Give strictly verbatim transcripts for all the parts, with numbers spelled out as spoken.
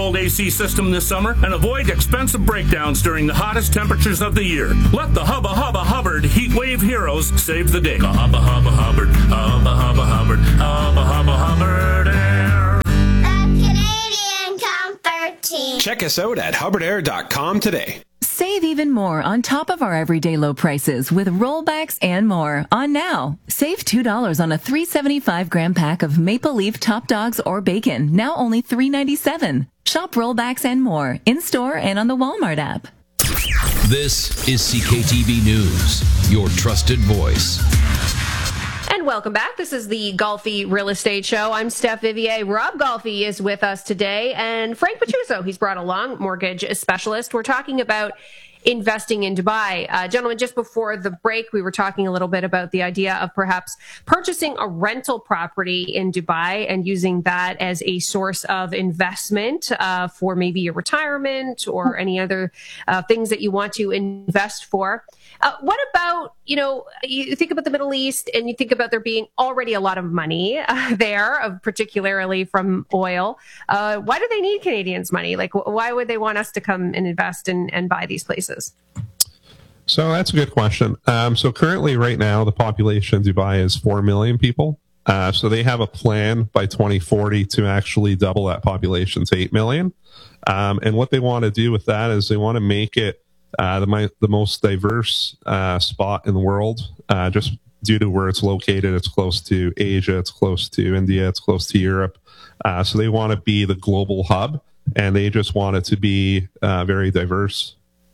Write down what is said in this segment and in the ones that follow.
controlled A C system this summer and avoid expensive breakdowns during the hottest temperatures of the year. Let the Hubba Hubba Hubbard Heat Wave Heroes save the day. Hubba Hubba Hubbard, Hubba Hubba Hubbard, Hubba Hubba Hubbard Air. The Canadian Comfort Team. Check us out at hubbard air dot com today. Save even more on top of our everyday low prices with rollbacks and more on now. Save two dollars on a three seventy-five gram pack of Maple Leaf Top Dogs or bacon, now only three ninety-seven. Shop rollbacks and more in-store and on the Walmart app. This is C K T V News, your trusted voice. And welcome back. This is the Golfi Real Estate Show. I'm Steph Vivier. Rob Golfi is with us today, and Frank Pachuso, he's brought along, mortgage specialist. We're talking about investing in Dubai. Uh, gentlemen, just before the break, we were talking a little bit about the idea of perhaps purchasing a rental property in Dubai and using that as a source of investment uh, for maybe your retirement or any other uh, things that you want to invest for. Uh, what about, you know, you think about the Middle East and you think about there being already a lot of money uh, there, uh, particularly from oil. Uh, why do they need Canadians' money? Like, wh- why would they want us to come and invest and, and buy these places? So that's a good question. Um, so currently right now, the population in Dubai is four million people. Uh, so they have a plan by twenty forty to actually double that population to eight million. Um, and what they want to do with that is they want to make it Uh, the, the most diverse uh, spot in the world, uh, just due to where it's located. It's close to Asia, it's close to India, it's close to Europe. Uh, so they want to be the global hub, and they just want it to be uh, very diverse.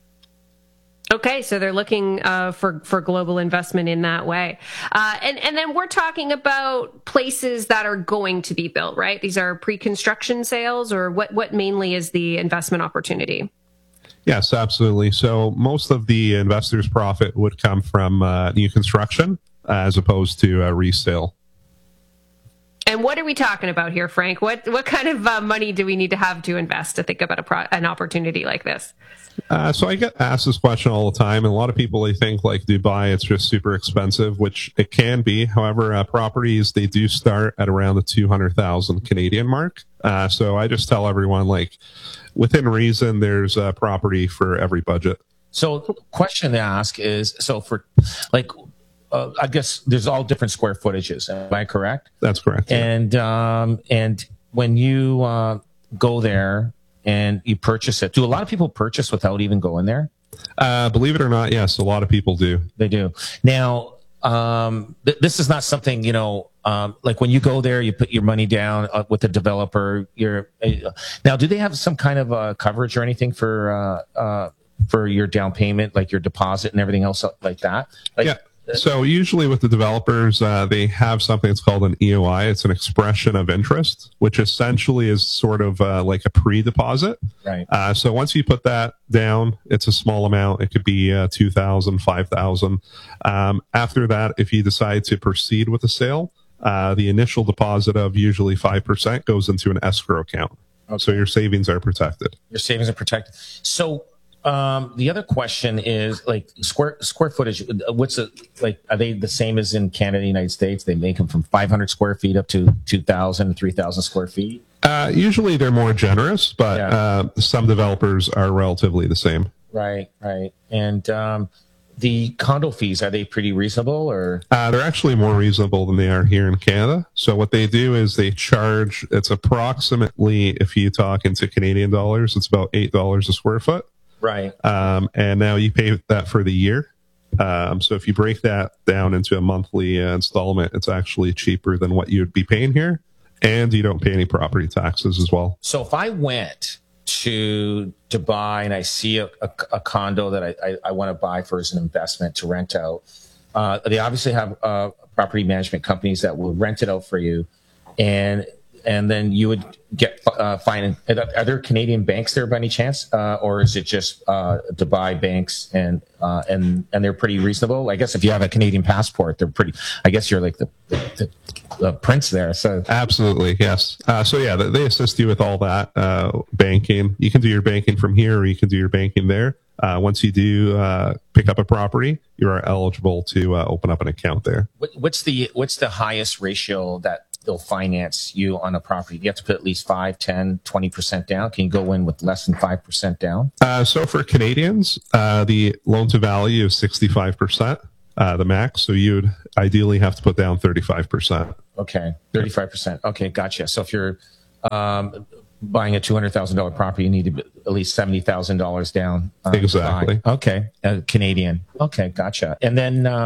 Okay, so they're looking uh, for for global investment in that way, uh, and and then we're talking about places that are going to be built, right? These are pre-construction sales, or what? What mainly is the investment opportunity? Yes, absolutely. So most of the investors' profit would come from uh, new construction uh, as opposed to uh, resale. And what are we talking about here, Frank? What what kind of uh, money do we need to have to invest to think about a pro- an opportunity like this? Uh, so I get asked this question all the time, and a lot of people, they think like Dubai, it's just super expensive, which it can be. However, uh, properties, they do start at around the two hundred thousand Canadian mark. Uh, so I just tell everyone, like, within reason, there's a property for every budget. So question to ask is, so for like, uh, I guess there's all different square footages. Am I correct? That's correct. Yeah. And, um, and when you, uh, go there and you purchase it, do a lot of people purchase without even going there? Uh, believe it or not, yes, a lot of people do. They do. Now, um, th- this is not something, you know, um, like when you go there, you put your money down uh, with the developer. You're uh, now, do they have some kind of uh, coverage or anything for uh, uh, for your down payment, like your deposit and everything else like that? Like, yeah. So usually with the developers, uh, they have something that's called an E O I. It's an expression of interest, which essentially is sort of uh, like a pre-deposit. Right. Uh, so once you put that down, it's a small amount. It could be uh, two thousand dollars, five thousand dollars. Um, after that, if you decide to proceed with the sale, uh, the initial deposit of usually five percent goes into an escrow account. Okay. So your savings are protected. Your savings are protected. So Um, the other question is like square square footage. What's it like? Are they the same as in Canada, United States? They make them from five hundred square feet up to two thousand, three thousand square feet. Uh, usually they're more generous, but yeah. uh, some developers are relatively the same. Right, right. And um, the condo fees, are they pretty reasonable, or? Uh, they're actually more reasonable than they are here in Canada. So what they do is they charge. It's approximately, if you talk into Canadian dollars, it's about eight dollars a square foot. Right. Um, and now you pay that for the year. Um, so if you break that down into a monthly uh, installment, it's actually cheaper than what you'd be paying here. And you don't pay any property taxes as well. So if I went to Dubai and I see a, a, a condo that I, I, I want to buy for as an investment to rent out, uh, they obviously have uh, property management companies that will rent it out for you. And and then you would get uh, fine. Are there Canadian banks there by any chance, uh, or is it just uh, Dubai banks and uh, and and they're pretty reasonable? I guess if you have a Canadian passport, they're pretty. I guess you're like the, the, the prince there. So absolutely, yes. Uh, so yeah, they assist you with all that uh, banking. You can do your banking from here, or you can do your banking there. Uh, once you do uh, pick up a property, you are eligible to uh, open up an account there. What's the what's the highest ratio that they'll finance you on a property? Do you have to put at least five, ten, twenty percent down? Can you go in with less than five percent down? Uh, so for Canadians, uh, the loan to value is sixty-five percent, uh, the max. So you'd ideally have to put down thirty-five percent. Okay, thirty-five percent. Okay, gotcha. So if you're um, buying a two hundred thousand dollars property, you need to be at least seventy thousand dollars down. Uh, Exactly. Okay, uh, Canadian. Okay, gotcha. And then uh,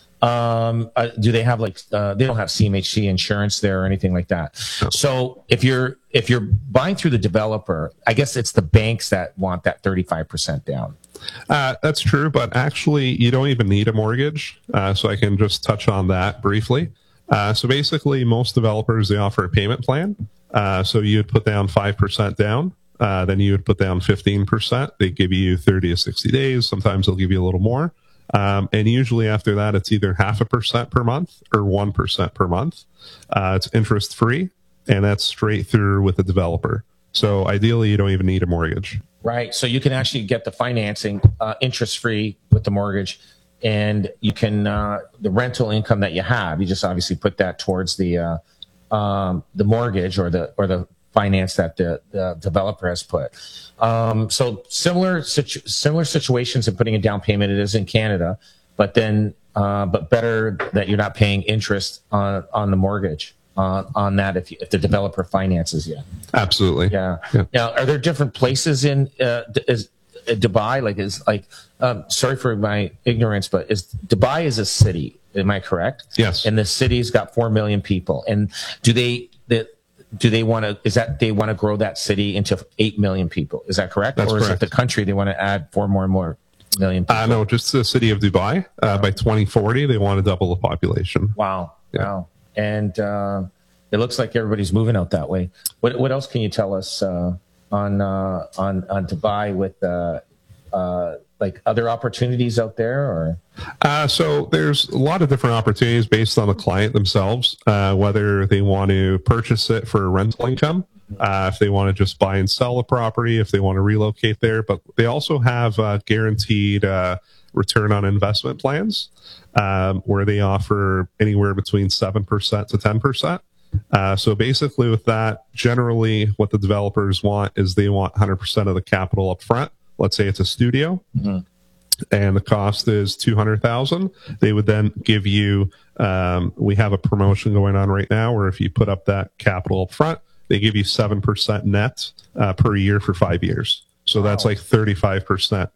um, uh, do they have like, uh, they don't have C M H C insurance there or anything like that. No. So if you're, if you're buying through the developer, I guess it's the banks that want that thirty-five percent down. Uh, that's true, but actually you don't even need a mortgage. Uh, so I can just touch on that briefly. Uh, so basically most developers, they offer a payment plan. Uh, so you'd put down five percent down. Uh, then you would put down fifteen percent. They give you thirty to sixty days. Sometimes they'll give you a little more. Um, and usually after that, it's either half a percent per month or one percent per month. Uh, it's interest free, and that's straight through with the developer. So ideally, you don't even need a mortgage. Right. So you can actually get the financing uh, interest free with the mortgage, and you can, uh, the rental income that you have, you just obviously put that towards the, uh, um, the mortgage or the, or the finance that the, the developer has put. Um, so similar, situ- similar situations in putting a down payment, it is in Canada, but then, uh, but better that you're not paying interest on, on the mortgage, uh, on that if, you, if the developer finances you. Absolutely. Yeah. Yeah. Now, are there different places in, uh, is, uh, Dubai, like is like, um, sorry for my ignorance, but is Dubai is a city. Am I correct? Yes. And the city's got four million people. And do they, the, do they want to, is that they want to grow that city into eight million people? Is that correct? That's or is correct. it the country they want to add four more and more million people? Uh, no, just the city of Dubai. Uh, by twenty forty, they want to double the population. Wow. Yeah. Wow. And, uh, it looks like everybody's moving out that way. What, what else can you tell us, uh, on, uh, on, on Dubai with, uh, uh, like other opportunities out there or? Uh, so there's a lot of different opportunities based on the client themselves, uh, whether they want to purchase it for rental income, uh, if they want to just buy and sell a property, if they want to relocate there. But they also have uh, guaranteed uh, return on investment plans, um, where they offer anywhere between seven percent to ten percent. Uh, so basically with that, generally what the developers want is they want one hundred percent of the capital up front. Let's say it's a studio. Mm-hmm. And the cost is two hundred thousand. They would then give you, um, we have a promotion going on right now where if you put up that capital up front, they give you seven percent net uh, per year for five years. So wow. That's like thirty-five percent.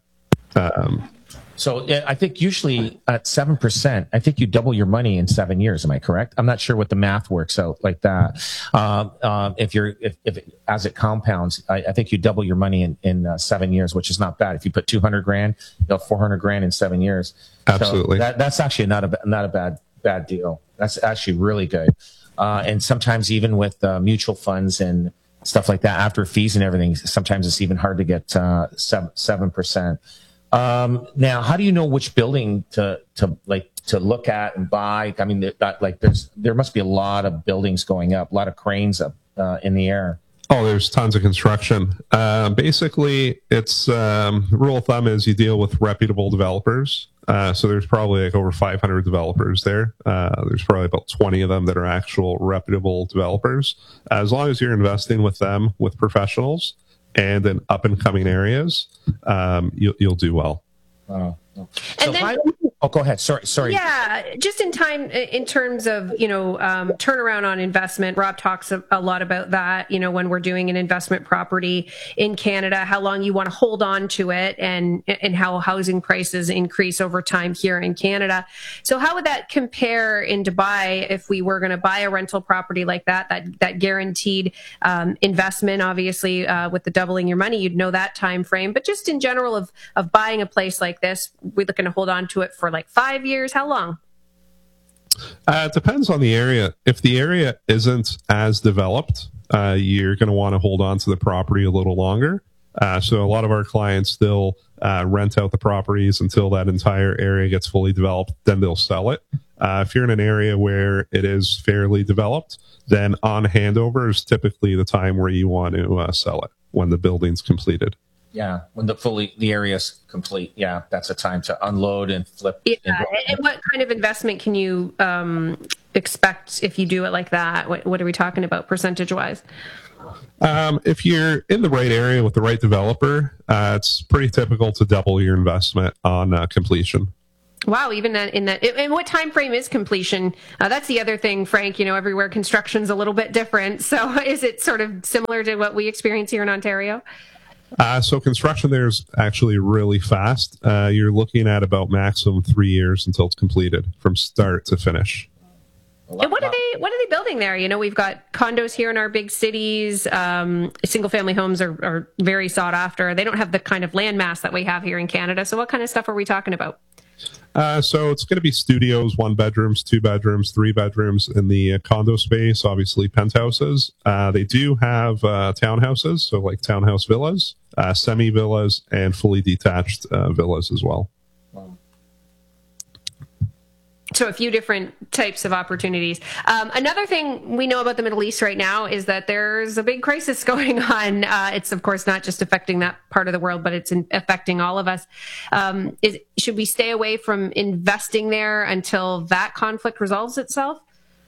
Um, so yeah, I think usually at seven percent, I think you double your money in seven years. Am I correct? I'm not sure what the math works out like that. Um, um, if you're, if, if as it compounds, I, I think you double your money in, in uh, seven years, which is not bad. If you put two hundred grand, you'll have four hundred grand in seven years. Absolutely. So that, that's actually not a, not a bad, bad deal. That's actually really good. Uh, and sometimes even with uh, mutual funds and stuff like that, after fees and everything, sometimes it's even hard to get uh, seven percent. Um, now, how do you know which building to, to like to look at and buy? I mean, that, like there's, there must be a lot of buildings going up, a lot of cranes up uh, in the air. Oh, there's tons of construction. Uh, basically, it's um, rule of thumb is you deal with reputable developers. Uh, so there's probably like over five hundred developers there. Uh, there's probably about twenty of them that are actual reputable developers. As long as you're investing with them, with professionals, and in up and coming areas, um, you'll, you'll do well. Wow. So and then, I, oh, go ahead. Sorry, sorry. Yeah, just in time, in terms of, you know, um, turnaround on investment, Rob talks a, a lot about that, you know, when we're doing an investment property in Canada, how long you want to hold on to it and, and how housing prices increase over time here in Canada. So how would that compare in Dubai if we were going to buy a rental property like that, that, that guaranteed um, investment, obviously, uh, with the doubling your money, you'd know that time frame, but just in general of, of buying a place like this, we're looking to hold on to it for like five years. How long? Uh, it depends on the area. If the area isn't as developed, uh, you're going to want to hold on to the property a little longer. Uh, so a lot of our clients, they'll uh, rent out the properties until that entire area gets fully developed. Then they'll sell it. Uh, if you're in an area where it is fairly developed, then on handover is typically the time where you want to uh, sell it when the building's completed. Yeah, when the fully the area's complete, yeah, that's a time to unload and flip. Yeah, and and, and what kind of investment can you um, expect if you do it like that? What, what are we talking about percentage wise? Um, if you're in the right area with the right developer, uh, it's pretty typical to double your investment on uh, completion. Wow, even that in that, and what time frame is completion? Uh, that's the other thing, Frank. You know, everywhere construction's a little bit different. So, is it sort of similar to what we experience here in Ontario? Uh, so construction there is actually really fast. Uh, you're looking at about maximum three years until it's completed from start to finish. And what are they? What are they building there? You know, we've got condos here in our big cities. Um, single-family homes are, are very sought after. They don't have the kind of land mass that we have here in Canada. So, what kind of stuff are we talking about? Uh, so it's going to be studios, one bedrooms, two bedrooms, three bedrooms in the uh, condo space, obviously penthouses. Uh, they do have uh, townhouses, so like townhouse villas, uh, semi-villas, and fully detached uh, villas as well. So a few different types of opportunities. Um, another thing we know about the Middle East right now is that there's a big crisis going on. Uh, it's, of course, not just affecting that part of the world, but it's in, affecting all of us. Um, is, should we stay away from investing there until that conflict resolves itself?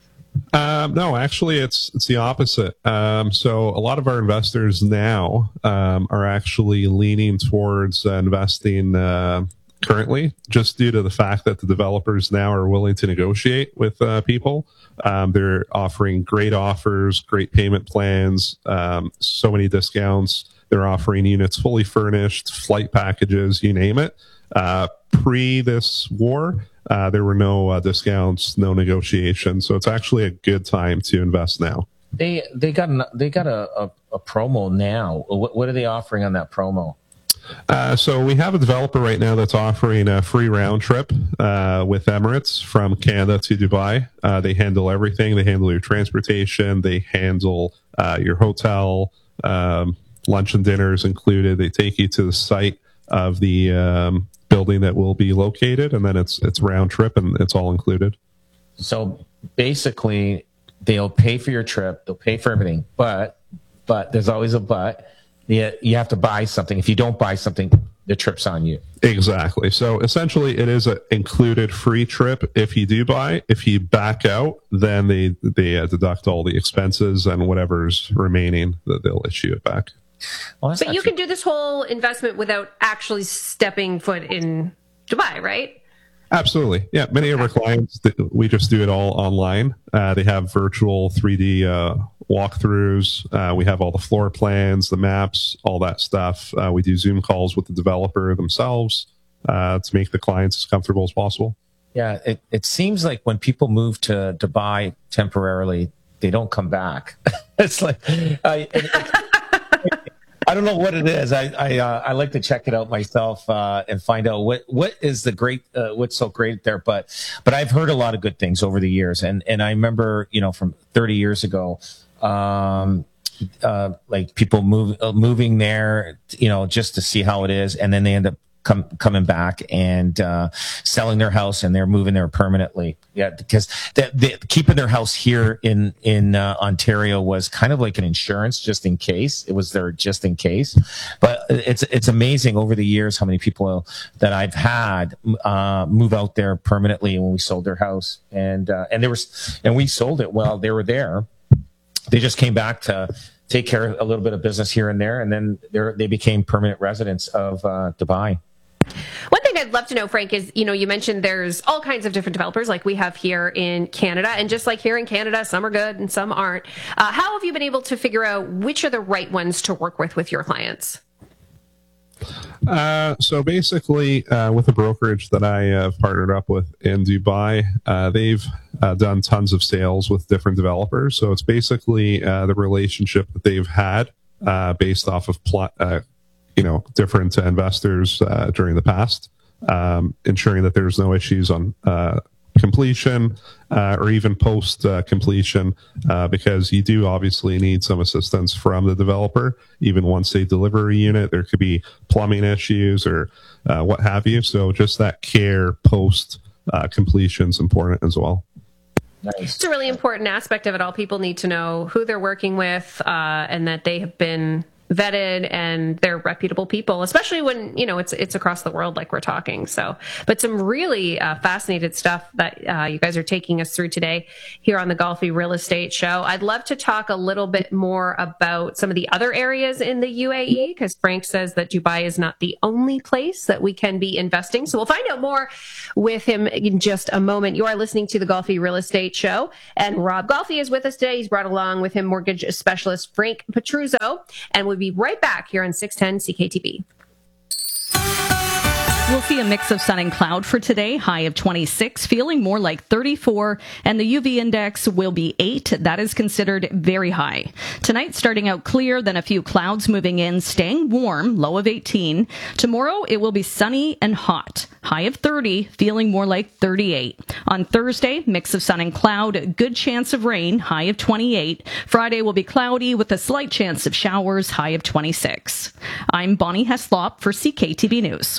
Um, no, actually, it's it's the opposite. Um, so a lot of our investors now um, are actually leaning towards uh, investing uh, currently, just due to the fact that the developers now are willing to negotiate with uh, people. Um, they're offering great offers, great payment plans, um, so many discounts. They're offering units fully furnished, flight packages, you name it. Uh, pre this war, uh, there were no uh, discounts, no negotiation. So it's actually a good time to invest now. They they got an, they got a, a, a promo now. What, what are they offering on that promo? Uh, so we have a developer right now that's offering a free round trip uh, with Emirates from Canada to Dubai. Uh, they handle everything. They handle your transportation. They handle uh, your hotel, um, lunch and dinners included. They take you to the site of the um, building that will be located, and then it's it's round trip and it's all included. So basically, they'll pay for your trip. They'll pay for everything, but but there's always a but. You, you have to buy something. If you don't buy something, the trip's on you. Exactly. So essentially, it is an included free trip if you do buy. If you back out, then they they uh, deduct all the expenses and whatever's remaining, that they'll issue it back. Well, but actually- you can do this whole investment without actually stepping foot in Dubai, right? Absolutely. Yeah. Many of our clients, we just do it all online. Uh, they have virtual three D uh, walkthroughs. Uh, we have all the floor plans, the maps, all that stuff. Uh, we do Zoom calls with the developer themselves uh, to make the clients as comfortable as possible. Yeah. It, it seems like when people move to Dubai temporarily, they don't come back. It's like, uh, it, it, I don't know what it is. I I, uh, I like to check it out myself uh, and find out what, what is the great uh, what's so great there. But but I've heard a lot of good things over the years, and and I remember, you know, from thirty years ago, um, uh, like people move uh, moving there, you know, just to see how it is, and then they end up come coming back and uh, selling their house, and they're moving there permanently. Yeah, because the, the, keeping their house here in in uh, Ontario was kind of like an insurance, just in case. It was there just in case. But it's it's amazing over the years how many people that I've had uh, move out there permanently when we sold their house, and uh, and there was and we sold it while they were there. They just came back to take care of a little bit of business here and there, and then they they became permanent residents of uh, Dubai. One thing I'd love to know, Frank, is, you know, you mentioned there's all kinds of different developers like we have here in Canada. And just like here in Canada, some are good and some aren't. Uh, how have you been able to figure out which are the right ones to work with with your clients? Uh, so basically, uh, with a brokerage that I have partnered up with in Dubai, uh, they've uh, done tons of sales with different developers. So it's basically uh, the relationship that they've had uh, based off of plot. Uh, you know, different uh, investors uh, during the past, um, ensuring that there's no issues on uh, completion uh, or even post uh, completion, uh, because you do obviously need some assistance from the developer. Even once they deliver a unit, there could be plumbing issues or uh, what have you. So just that care post uh, completion is important as well. Nice. It's a really important aspect of it all. People need to know who they're working with uh, and that they have been vetted and they're reputable people, especially when, you know, it's it's across the world like we're talking. So, but some really uh, fascinating stuff that uh, you guys are taking us through today here on the Golfi Real Estate Show. I'd love to talk a little bit more about some of the other areas in the U A E, because Frank says that Dubai is not the only place that we can be investing. So we'll find out more with him in just a moment. You are listening to the Golfi Real Estate Show, and Rob Golfi is with us today. He's brought along with him mortgage specialist Frank Petruzzo, and we'll be right back here on six ten C K T V. We'll see a mix of sun and cloud for today, high of twenty-six, feeling more like thirty-four, and the U V index will be eight. That is considered very high. Tonight, starting out clear, then a few clouds moving in, staying warm, low of eighteen. Tomorrow, it will be sunny and hot, high of thirty, feeling more like thirty-eight. On Thursday, mix of sun and cloud, good chance of rain, high of twenty-eight. Friday will be cloudy with a slight chance of showers, high of twenty-six. I'm Bonnie Heslop for C K T V News.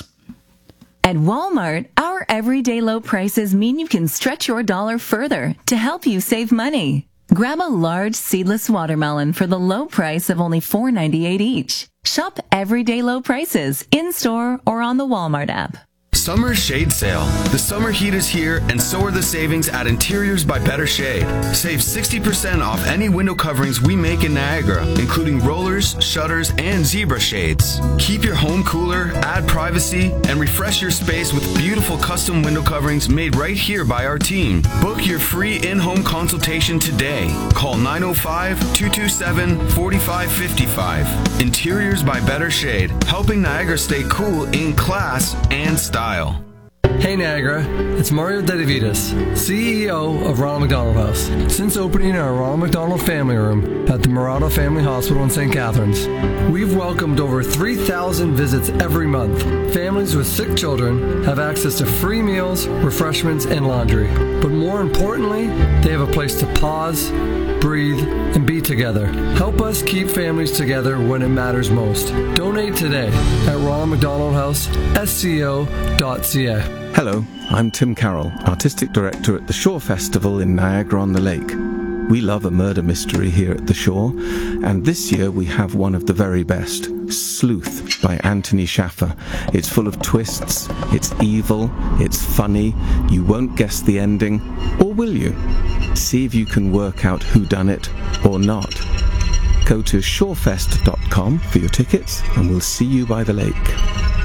At Walmart, our everyday low prices mean you can stretch your dollar further to help you save money. Grab a large seedless watermelon for the low price of only four ninety-eight each. Shop everyday low prices in-store or on the Walmart app. Summer Shade Sale. The summer heat is here, and so are the savings at Interiors by Better Shade. Save sixty percent off any window coverings we make in Niagara, including rollers, shutters, and zebra shades. Keep your home cooler, add privacy, and refresh your space with beautiful custom window coverings made right here by our team. Book your free in-home consultation today. Call nine oh five, two two seven, four five five five. Interiors by Better Shade, helping Niagara stay cool in class and style. Hey Niagara, it's Mario Dedivitas, C E O of Ronald McDonald House. Since opening our Ronald McDonald Family Room at the Murado Family Hospital in Saint Catharines, we've welcomed over three thousand visits every month. Families with sick children have access to free meals, refreshments, and laundry. But more importantly, they have a place to pause, breathe, and be together. Help us keep families together when it matters most. Donate today at Ronald McDonald House, S C O dot C A. Hello, I'm Tim Carroll, Artistic Director at the Shore Festival in Niagara-on-the-Lake. We love a murder mystery here at the Shore, and this year we have one of the very best, Sleuth by Anthony Shaffer. It's full of twists, it's evil, it's funny, you won't guess the ending, or will you? See if you can work out who done it or not. Go to shorefest dot com for your tickets, and we'll see you by the lake.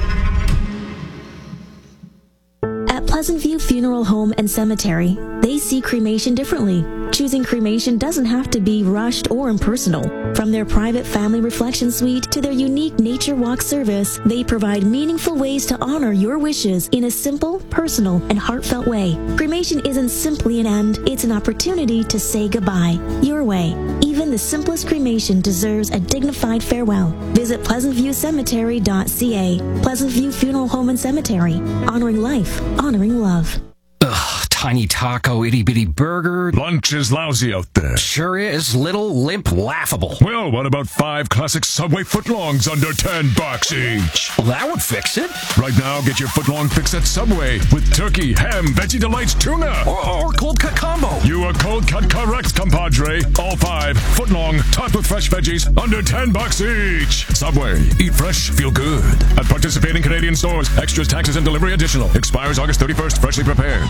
At Pleasant View Funeral Home and Cemetery, they see cremation differently. Choosing cremation doesn't have to be rushed or impersonal. From their private family reflection suite to their unique nature walk service, they provide meaningful ways to honor your wishes in a simple, personal, and heartfelt way. Cremation isn't simply an end, it's an opportunity to say goodbye, your way. Even the simplest cremation deserves a dignified farewell. Visit pleasant view cemetery dot c a. Pleasant View Funeral Home and Cemetery. Honoring life, honoring love. Ugh, tiny taco, itty-bitty burger. Lunch is lousy out there. Sure is. Little, limp, laughable. Well, what about five classic Subway footlongs under ten bucks each? Well, that would fix it. Right now, get your footlong fix at Subway with turkey, ham, veggie delights, tuna. Or, or cold cut combo. You are cold cut correct, compadre. All five, footlong, topped with fresh veggies, under ten bucks each. Subway, eat fresh, feel good. At participating Canadian stores, extras, taxes, and delivery additional. Expires August thirty-first, freshly prepared.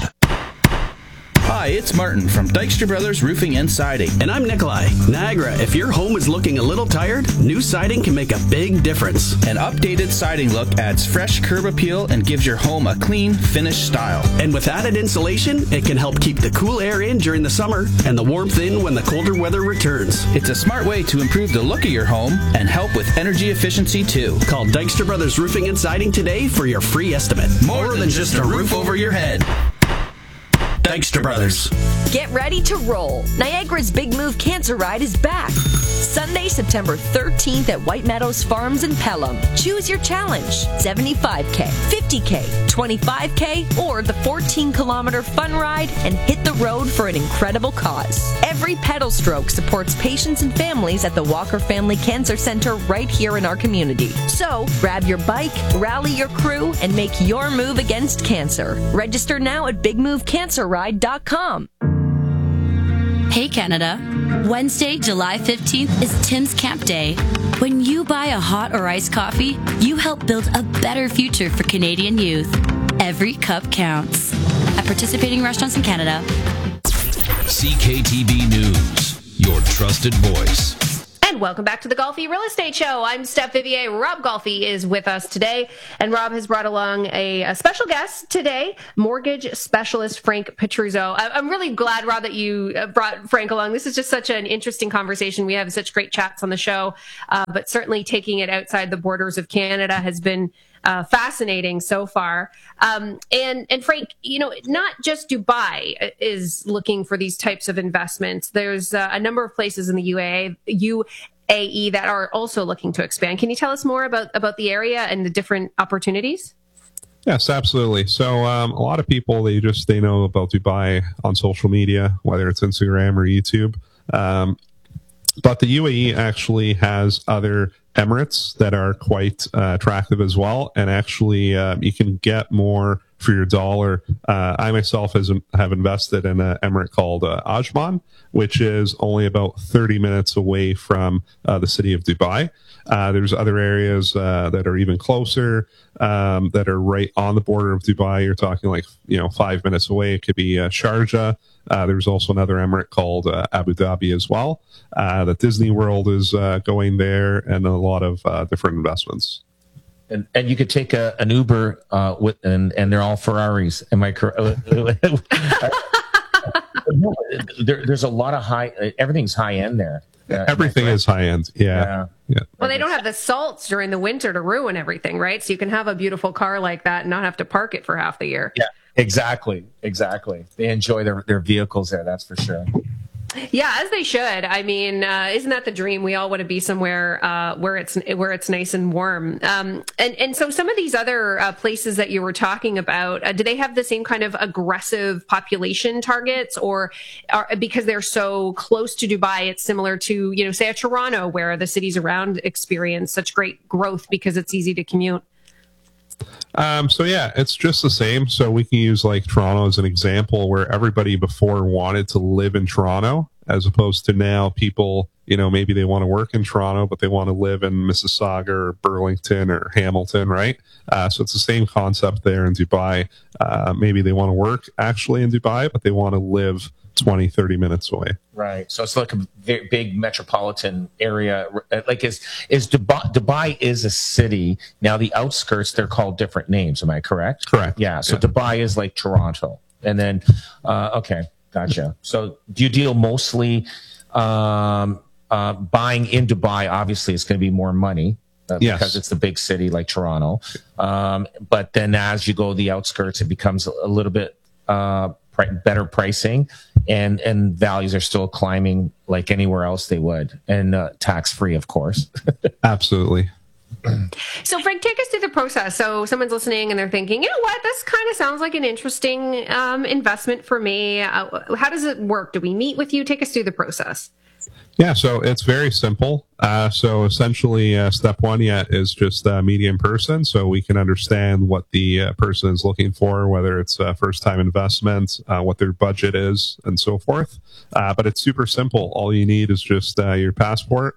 Hi, it's Martin from Dykstra Brothers Roofing and Siding. And I'm Nikolai. Niagara, if your home is looking a little tired, new siding can make a big difference. An updated siding look adds fresh curb appeal and gives your home a clean, finished style. And with added insulation, it can help keep the cool air in during the summer and the warmth in when the colder weather returns. It's a smart way to improve the look of your home and help with energy efficiency too. Call Dykstra Brothers Roofing and Siding today for your free estimate. More, More than, than just a roof over your head. Dykstra Brothers. Get ready to roll. Niagara's Big Move Cancer Ride is back. Sunday, September thirteenth at White Meadows Farms in Pelham. Choose your challenge. seventy-five K, fifty K, twenty-five K, or the fourteen kilometer fun ride and hit the road for an incredible cause. Every pedal stroke supports patients and families at the Walker Family Cancer Center right here in our community. So, grab your bike, rally your crew, and make your move against cancer. Register now at big move cancer ride dot com. Hey Canada, Wednesday, July fifteenth is Tim's Camp Day. When you buy a hot or iced coffee, you help build a better future for Canadian youth. Every cup counts. At participating restaurants in Canada. C K T V News, your trusted voice. And welcome back to the Golfy Real Estate Show. I'm Steph Vivier. Rob Golfy is with us today. And Rob has brought along a, a special guest today, mortgage specialist Frank Petruzzo. I, I'm really glad, Rob, that you brought Frank along. This is just such an interesting conversation. We have such great chats on the show, uh, but certainly taking it outside the borders of Canada has been Uh, fascinating so far. Um, and, and Frank, you know, not just Dubai is looking for these types of investments. There's uh, a number of places in the U A E, U A E that are also looking to expand. Can you tell us more about, about the area and the different opportunities? Yes, absolutely. So um, a lot of people, they just, they know about Dubai on social media, whether it's Instagram or YouTube. Um, but the U A E actually has other Emirates that are quite uh, attractive as well. And actually, uh, you can get more for your dollar. Uh, I myself has, have invested in an Emirate called uh, Ajman, which is only about thirty minutes away from uh, the city of Dubai. Uh, there's other areas uh, that are even closer, um, that are right on the border of Dubai. You're talking like, you know, five minutes away. It could be uh, Sharjah. Uh, there's also another Emirate called uh, Abu Dhabi as well. Uh, that Disney World is uh, going there, and a lot of uh, different investments. And, and you could take a, an Uber uh, with, and, and they're all Ferraris. Am I correct? there, there's a lot of high, everything's high end there. Uh, Everything is high end. Yeah. yeah. Yeah. Well, they don't have the salts during the winter to ruin everything, right? So you can have a beautiful car like that and not have to park it for half the year. Yeah, exactly. Exactly. They enjoy their, their vehicles there. That's for sure. Yeah, as they should. I mean, uh, isn't that the dream? We all want to be somewhere uh, where it's where it's nice and warm. Um, and and so some of these other uh, places that you were talking about, uh, do they have the same kind of aggressive population targets, or are, because they're so close to Dubai, it's similar to, you know, say a Toronto, where the cities around experience such great growth because it's easy to commute? Um, so yeah, it's just the same. So we can use like Toronto as an example, where everybody before wanted to live in Toronto, as opposed to now people, you know, maybe they want to work in Toronto, but they want to live in Mississauga or Burlington or Hamilton, right? Uh, so it's the same concept there in Dubai. Uh, maybe they want to work actually in Dubai, but they want to live twenty, thirty minutes away. Right. So it's like a very big metropolitan area. Like is, is Dubai, Dubai is a city. Now the outskirts, they're called different names. Am I correct? Correct. Yeah. So yeah. Dubai is like Toronto. And then, uh, okay, gotcha. So do you deal mostly, um, uh, buying in Dubai? Obviously it's going to be more money. Uh, yes. Because it's the big city like Toronto. Um, but then as you go the outskirts, it becomes a little bit, uh, better pricing, and and values are still climbing like anywhere else they would, and uh, tax free, of course. Absolutely. So Frank, take us through the process. So someone's listening and they're thinking, you know what, this kind of sounds like an interesting um, investment for me. Uh, how does it work? Do we meet with you? Take us through the process. Yeah, so it's very simple. Uh, so essentially, uh, step one yet is just uh, meet in person, so we can understand what the uh, person is looking for, whether it's a first-time investment, uh, what their budget is, and so forth. Uh, but it's super simple. All you need is just uh, your passport,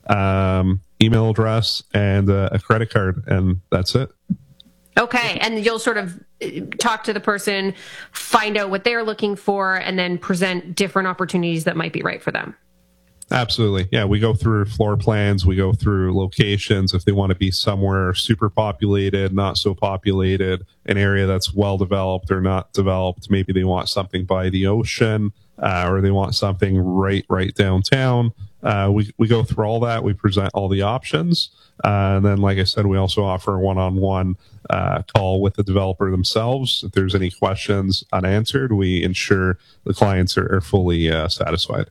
um, email address, and uh, a credit card, and that's it. Okay, and you'll sort of talk to the person, find out what they're looking for, and then present different opportunities that might be right for them. Absolutely. Yeah, we go through floor plans, we go through locations, if they want to be somewhere super populated, not so populated, an area that's well developed or not developed. Maybe they want something by the ocean, uh, or they want something right, right downtown. Uh, we, we go through all that. We present all the options. Uh, and then, like I said, we also offer a one-on-one uh, call with the developer themselves. If there's any questions unanswered, we ensure the clients are, are fully uh, satisfied.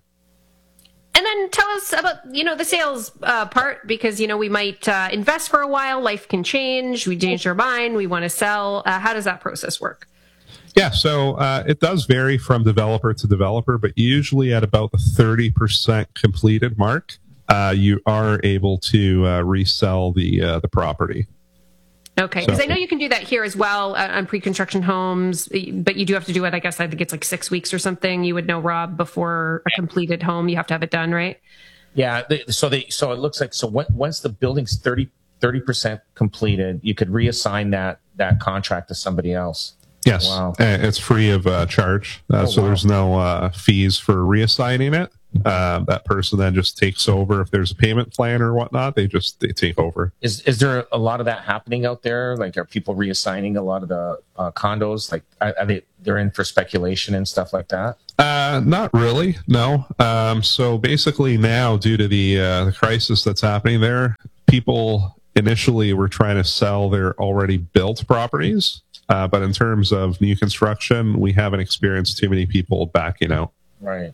And then tell us about, you know, the sales uh, part, because, you know, we might uh, invest for a while. Life can change. We change our mind. We want to sell. Uh, how does that process work? Yeah, so uh, it does vary from developer to developer, but usually at about the thirty percent completed mark, uh, you are able to uh, resell the uh, the property. Okay, because so, I know you can do that here as well uh, on pre-construction homes, but you do have to do it, I guess, I think it's like six weeks or something. You would know, Rob, before a completed home, you have to have it done, right? Yeah, they, so they so it looks like, so when, once the building's thirty percent completed, you could reassign that that contract to somebody else. Yes, wow. It's free of uh, charge, uh, oh, so wow. There's no uh, fees for reassigning it. Uh, that person then just takes over. If there's a payment plan or whatnot, they just they take over. Is is there a lot of that happening out there? Like, are people reassigning a lot of the uh, condos? Like, are, are they they're in for speculation and stuff like that? Uh, not really, no. Um, so basically, now due to the uh, the crisis that's happening there, people initially were trying to sell their already built properties, uh, but in terms of new construction, we haven't experienced too many people backing out. Right.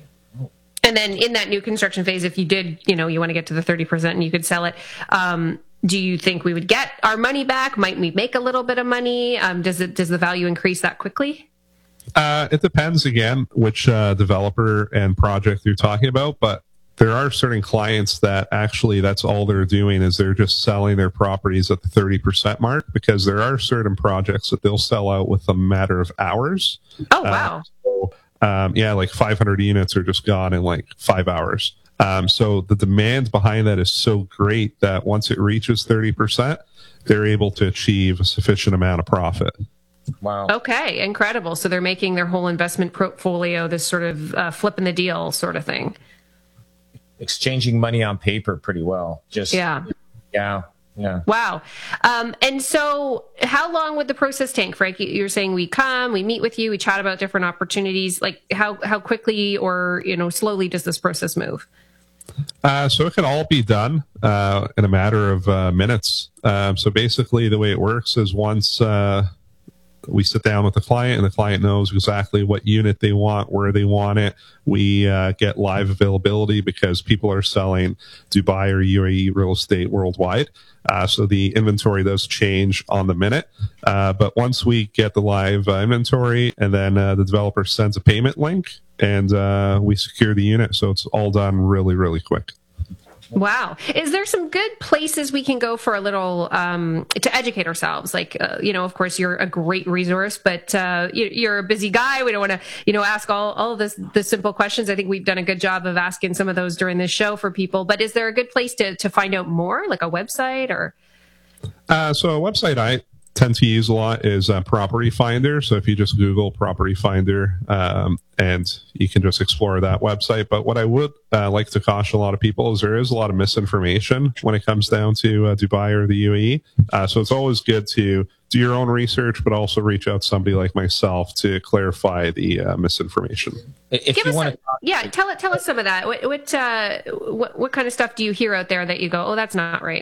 And then in that new construction phase, if you did, you know, you want to get to the thirty percent and you could sell it, um, do you think we would get our money back? Might we make a little bit of money? Um, does it does the value increase that quickly? Uh, it depends, again, which uh, developer and project you're talking about. But there are certain clients that actually that's all they're doing is they're just selling their properties at the thirty percent mark, because there are certain projects that they'll sell out with a matter of hours. Oh, wow. Uh, so, Um, yeah, like five hundred units are just gone in like five hours. Um, so the demand behind that is so great that once it reaches thirty percent, they're able to achieve a sufficient amount of profit. Wow. Okay, incredible. So they're making their whole investment portfolio this sort of uh, flipping the deal sort of thing. Exchanging money on paper pretty well. Just yeah. Yeah. Yeah. Wow. Um, and so how long would the process take, Frank? You're saying we come, we meet with you, we chat about different opportunities. Like how, how quickly or, you know, slowly does this process move? Uh, so it can all be done uh, in a matter of uh, minutes. Um, so basically the way it works is once uh, we sit down with the client and the client knows exactly what unit they want, where they want it, we uh, get live availability because people are selling Dubai or U A E real estate worldwide. Uh, so the inventory does change on the minute. Uh, but once we get the live uh, inventory and then uh, the developer sends a payment link and uh, we secure the unit. So it's all done really, really quick. Wow. Is there some good places we can go for a little, um, to educate ourselves? Like, uh, you know, of course, you're a great resource, but uh, you, you're a busy guy. We don't want to, you know, ask all, all of this, the simple questions. I think we've done a good job of asking some of those during this show for people. But is there a good place to, to find out more, like a website or? Uh, so a website I tend to use a lot is uh, Property Finder. So if you just Google Property Finder, um, and you can just explore that website. But what I would uh, like to caution a lot of people is there is a lot of misinformation when it comes down to uh, Dubai or the U A E. Uh, so it's always good to do your own research, but also reach out to somebody like myself to clarify the uh, misinformation. If Give you us want a, to, yeah, tell it. Tell us some of that. What what, uh, what what kind of stuff do you hear out there that you go, oh, that's not right?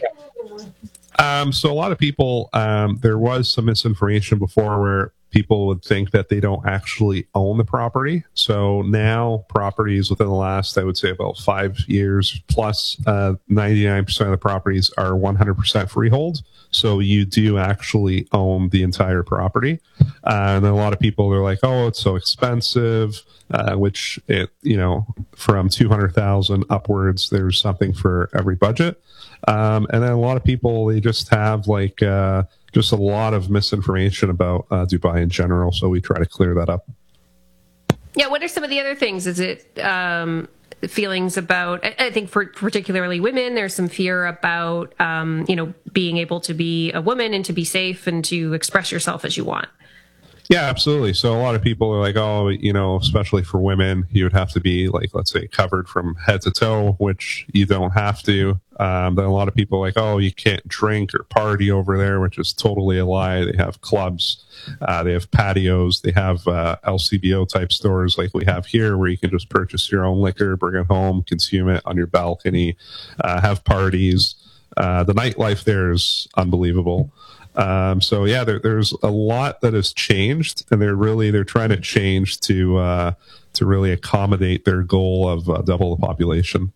Um, so a lot of people, um, there was some misinformation before where people would think that they don't actually own the property. So now properties within the last, I would say about five years plus, uh, ninety-nine percent of the properties are one hundred percent freehold. So you do actually own the entire property. Uh, and then a lot of people, they're like, oh, it's so expensive, uh, which it, you know, from two hundred thousand upwards, there's something for every budget. Um, and then a lot of people, they just have like, uh, just a lot of misinformation about uh, Dubai in general. So we try to clear that up. Yeah. What are some of the other things? Is it um, feelings about, I, I think for particularly women, there's some fear about, um, you know, being able to be a woman and to be safe and to express yourself as you want. Yeah, absolutely. So a lot of people are like, oh, you know, especially for women, you would have to be like, let's say, covered from head to toe, which you don't have to. Um, then a lot of people are like, oh, you can't drink or party over there, which is totally a lie. They have clubs, uh, they have patios, they have uh, L C B O type stores like we have here, where you can just purchase your own liquor, bring it home, consume it on your balcony, uh, have parties. Uh, the nightlife there is unbelievable. Um, so yeah, there, there's a lot that has changed, and they're really, they're trying to change to, uh, to really accommodate their goal of uh, double the population.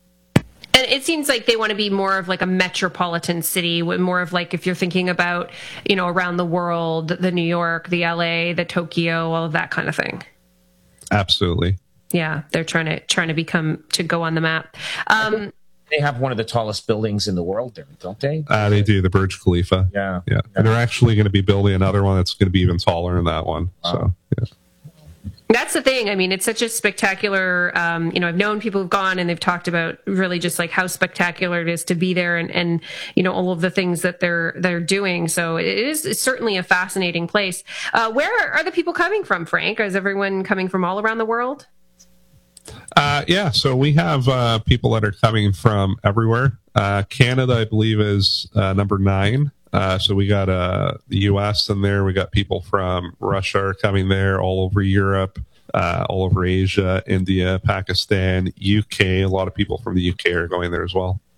And it seems like they want to be more of like a metropolitan city, more of like, if you're thinking about, you know, around the world, the New York, the L A, the Tokyo, all of that kind of thing. Absolutely. Yeah. They're trying to, trying to become, to go on the map. Um, They have one of the tallest buildings in the world there, don't they? Uh, they do, the Burj Khalifa. Yeah. Yeah. And they're actually going to be building another one that's going to be even taller than that one. Wow. So, yeah. That's the thing. I mean, it's such a spectacular, um, you know, I've known people who've gone and they've talked about really just like how spectacular it is to be there and, and, you know, all of the things that they're, they're doing. So it is certainly a fascinating place. Uh, where are the people coming from, Frank? Is everyone coming from all around the world? Uh, yeah. So we have, uh, people that are coming from everywhere. Uh, Canada, I believe, is, uh, number nine. Uh, so we got uh, the U S in there. We got people from Russia are coming there, all over Europe, uh, all over Asia, India, Pakistan, U K. A lot of people from the U K are going there as well.